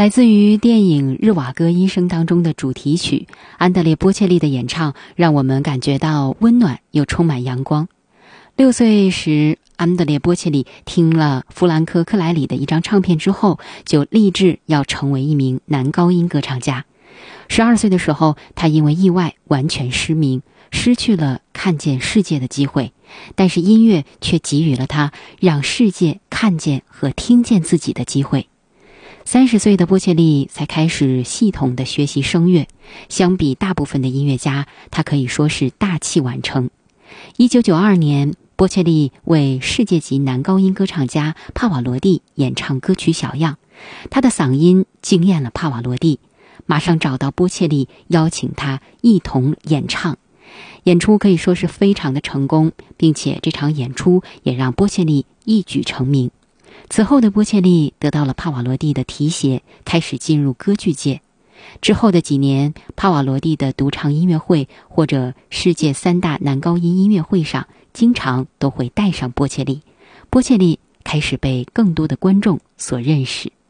来自于电影《日瓦戈医生》当中的主题曲，安德烈·波切利的演唱让我们感觉到温暖又充满阳光。6岁时，安德烈·波切利听了弗兰克·克莱里的一张唱片之后，就立志要成为一名男高音歌唱家。12岁的时候，他因为意外完全失明，失去了看见世界的机会，但是音乐却给予了他让世界看见和听见自己的机会。30岁的波切利才开始系统的学习声乐，相比大部分的音乐家，他可以说是大器晚成。1992年，波切利为世界级男高音歌唱家帕瓦罗蒂演唱歌曲《小样》，他的嗓音惊艳了帕瓦罗蒂，马上找到波切利邀请他一同演唱。演出可以说是非常的成功，并且这场演出也让波切利一举成名。此后的波切利得到了帕瓦罗蒂的提携，开始进入歌剧界。之后的几年，帕瓦罗蒂的独唱音乐会或者世界3大男高音音乐会上，经常都会带上波切利。波切利开始被更多的观众所认识。